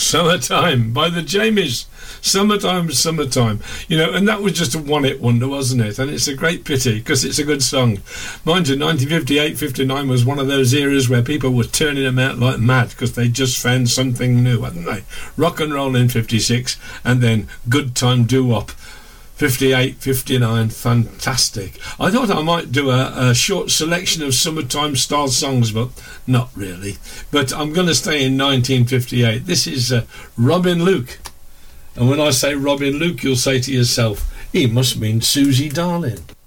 Summertime by the Jamies. Summertime, summertime. And that was just a one-hit wonder, wasn't it? And it's a great pity, because it's a good song. Mind you, 1958-59 was one of those eras where people were turning them out like mad, because they just found something new, hadn't they? Rock and roll in 56, and then Good Time Doo-Wop. 58, 59, fantastic. I thought I might do a short selection of summertime style songs, but not really. But I'm going to stay in 1958. This is Robin Luke. And when I say Robin Luke, you'll say to yourself, he must mean Susie Darling.